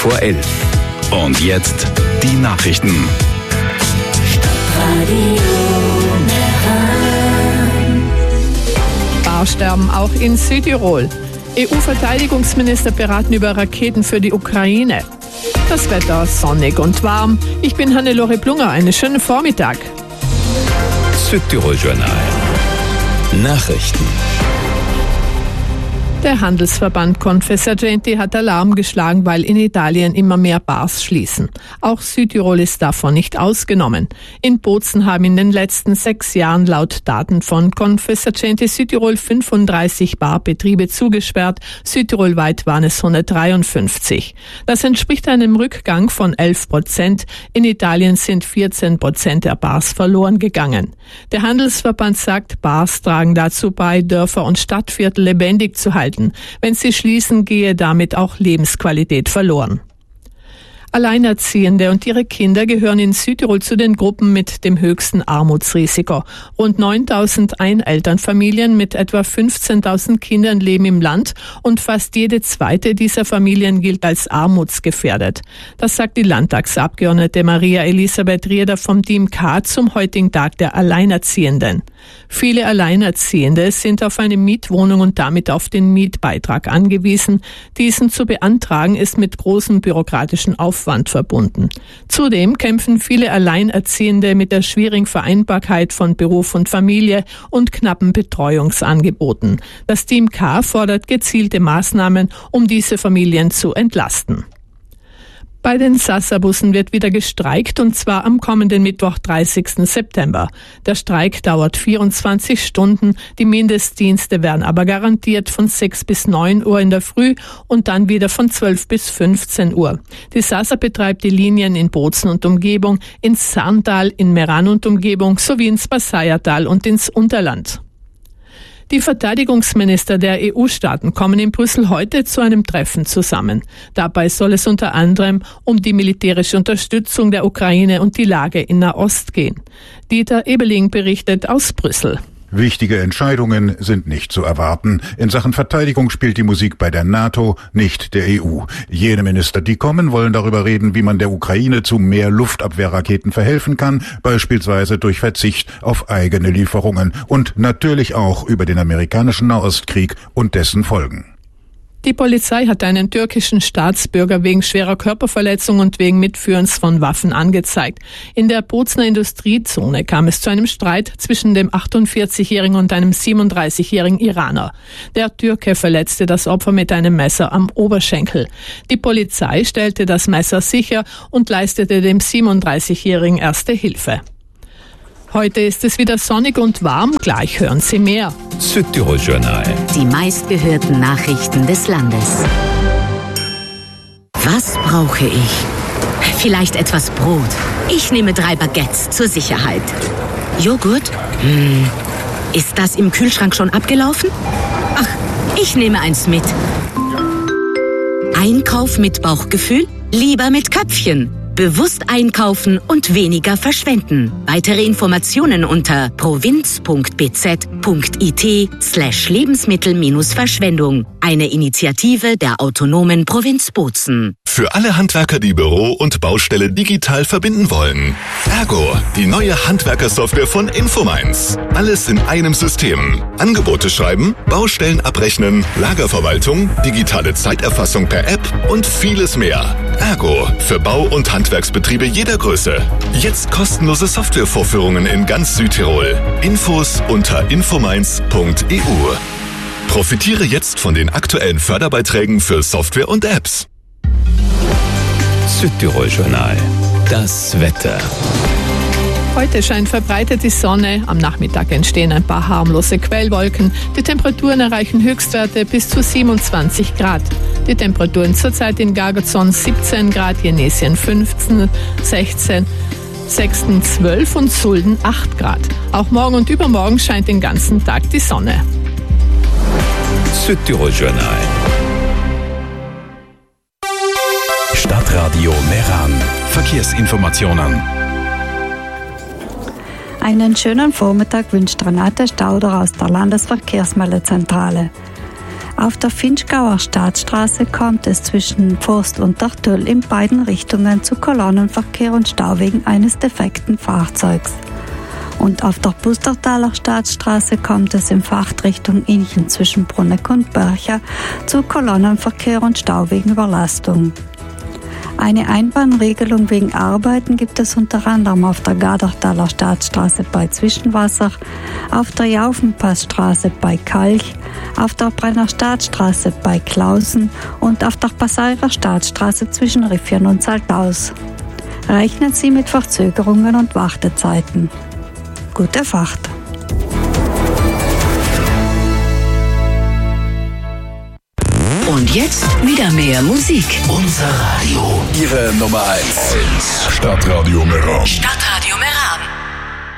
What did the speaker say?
vor 11. Und jetzt die Nachrichten. Barsterben auch in Südtirol. EU-Verteidigungsminister beraten über Raketen für die Ukraine. Das Wetter sonnig und warm. Ich bin Hannelore Plunger. Einen schönen Vormittag. Südtirol-Journal. Nachrichten. Der Handelsverband Confesercenti hat Alarm geschlagen, weil in Italien immer mehr Bars schließen. Auch Südtirol ist davon nicht ausgenommen. In Bozen haben in den letzten 6 Jahren laut Daten von Confesercenti Südtirol 35 Barbetriebe zugesperrt. Südtirolweit waren es 153. Das entspricht einem Rückgang von 11%. In Italien sind 14% der Bars verloren gegangen. Der Handelsverband sagt, Bars tragen dazu bei, Dörfer und Stadtviertel lebendig zu halten. Wenn sie schließen, gehe damit auch Lebensqualität verloren. Alleinerziehende und ihre Kinder gehören in Südtirol zu den Gruppen mit dem höchsten Armutsrisiko. Rund 9.000 Einelternfamilien mit etwa 15.000 Kindern leben im Land und fast jede zweite dieser Familien gilt als armutsgefährdet. Das sagt die Landtagsabgeordnete Maria Elisabeth Rieder vom Team K zum heutigen Tag der Alleinerziehenden. Viele Alleinerziehende sind auf eine Mietwohnung und damit auf den Mietbeitrag angewiesen. Diesen zu beantragen ist mit großem bürokratischen Aufwand verbunden. Zudem kämpfen viele Alleinerziehende mit der schwierigen Vereinbarkeit von Beruf und Familie und knappen Betreuungsangeboten. Das Team K fordert gezielte Maßnahmen, um diese Familien zu entlasten. Bei den Sasa-Bussen wird wieder gestreikt, und zwar am kommenden Mittwoch, 30. September. Der Streik dauert 24 Stunden. Die Mindestdienste werden aber garantiert von 6 bis 9 Uhr in der Früh und dann wieder von 12 bis 15 Uhr. Die Sasa betreibt die Linien in Bozen und Umgebung, ins Sarntal, in Meran und Umgebung sowie ins Passaiertal und ins Unterland. Die Verteidigungsminister der EU-Staaten kommen in Brüssel heute zu einem Treffen zusammen. Dabei soll es unter anderem um die militärische Unterstützung der Ukraine und die Lage in Nahost gehen. Dieter Ebeling berichtet aus Brüssel. Wichtige Entscheidungen sind nicht zu erwarten. In Sachen Verteidigung spielt die Musik bei der NATO, nicht der EU. Jene Minister, die kommen, wollen darüber reden, wie man der Ukraine zu mehr Luftabwehrraketen verhelfen kann, beispielsweise durch Verzicht auf eigene Lieferungen und natürlich auch über den amerikanischen Nahostkrieg und dessen Folgen. Die Polizei hat einen türkischen Staatsbürger wegen schwerer Körperverletzung und wegen Mitführens von Waffen angezeigt. In der Bozener Industriezone kam es zu einem Streit zwischen dem 48-Jährigen und einem 37-jährigen Iraner. Der Türke verletzte das Opfer mit einem Messer am Oberschenkel. Die Polizei stellte das Messer sicher und leistete dem 37-Jährigen erste Hilfe. Heute ist es wieder sonnig und warm. Gleich hören Sie mehr. Südtirol-Journal. Die meistgehörten Nachrichten des Landes. Was brauche ich? Vielleicht etwas Brot. Ich nehme 3 Baguettes zur Sicherheit. Joghurt? Ist das im Kühlschrank schon abgelaufen? Ach, ich nehme eins mit. Einkauf mit Bauchgefühl? Lieber mit Köpfchen. Bewusst einkaufen und weniger verschwenden. Weitere Informationen unter provinz.bz.it/Lebensmittel-Verschwendung. Eine Initiative der autonomen Provinz Bozen. Für alle Handwerker, die Büro und Baustelle digital verbinden wollen. Ergo, die neue Handwerkersoftware von Infomines. Alles in einem System. Angebote schreiben, Baustellen abrechnen, Lagerverwaltung, digitale Zeiterfassung per App und vieles mehr. Ergo, für Bau- und Handwerksbetriebe jeder Größe. Jetzt kostenlose Softwarevorführungen in ganz Südtirol. Infos unter infomines.eu. Profitiere jetzt von den aktuellen Förderbeiträgen für Software und Apps. Südtirol-Journal. Das Wetter. Heute scheint verbreitet die Sonne. Am Nachmittag entstehen ein paar harmlose Quellwolken. Die Temperaturen erreichen Höchstwerte bis zu 27 Grad. Die Temperaturen zurzeit in Gargazon 17 Grad, Jenesien 15, 16, Sexten 12 und Sulden 8 Grad. Auch morgen und übermorgen scheint den ganzen Tag die Sonne. Südtirol-Journal. Stadtradio Meran. Verkehrsinformationen. Einen schönen Vormittag wünscht Renate Stauder aus der Landesverkehrsmeldezentrale. Auf der Vinschgauer Staatsstraße kommt es zwischen Forst und Dartüll in beiden Richtungen zu Kolonnenverkehr und Stau wegen eines defekten Fahrzeugs. Und auf der Pustertaler Staatsstraße kommt es in Fahrtrichtung Inchen zwischen Bruneck und Börcher zu Kolonnenverkehr und Stau wegen Überlastung. Eine Einbahnregelung wegen Arbeiten gibt es unter anderem auf der Gadertaler Staatsstraße bei Zwischenwasser, auf der Jaufenpassstraße bei Kalch, auf der Brenner Staatsstraße bei Klausen und auf der Passairer Staatsstraße zwischen Riffion und Salthaus. Rechnen Sie mit Verzögerungen und Wartezeiten. Gute Fahrt! Und jetzt wieder mehr Musik. Unser Radio. Ihre Nummer 1. Stadtradio Meran. Stadtradio Meran.